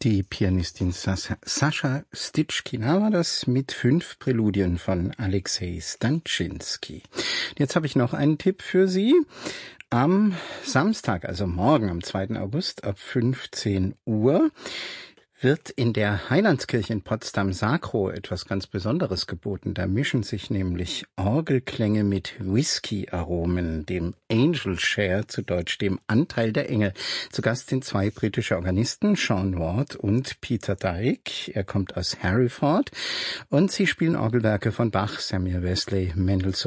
Die Pianistin Sascha Stitschkina war das mit 5 Präludien von Alexei Stanchinsky. Jetzt habe ich noch einen Tipp für Sie. Am Samstag, also morgen, am 2. August ab 15 Uhr, wird in der Heilandskirche in Potsdam-Sacro etwas ganz Besonderes geboten. Da mischen sich nämlich Orgelklänge mit Whisky-Aromen, dem Angel Share, zu Deutsch dem Anteil der Engel. Zu Gast sind 2 britische Organisten, Sean Ward und Peter Dyke. Er kommt aus Hereford und sie spielen Orgelwerke von Bach, Samuel Wesley, Mendelssohn